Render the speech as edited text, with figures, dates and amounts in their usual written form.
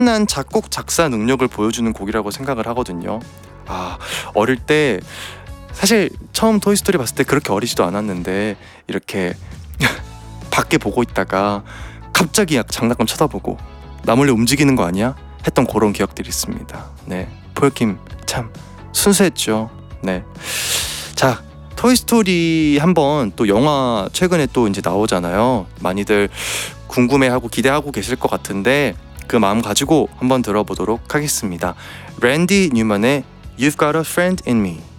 난 작곡 작사 능력을 보여주는 곡이라고 생각을 하거든요. 어릴 때 사실 처음 토이스토리 봤을 때 그렇게 어리지도 않았는데 이렇게 밖에 보고 있다가 갑자기 장난감 쳐다보고 나 몰래 움직이는 거 아니야? 했던 그런 기억들이 있습니다. 네, 폴킴 참 순수했죠. 네, 자, 토이스토리 한번 또 영화 최근에 또 이제 나오잖아요. 많이들 궁금해하고 기대하고 계실 것 같은데 그 마음 가지고 한번 들어보도록 하겠습니다. 랜디 뉴먼의 You've Got a Friend in Me.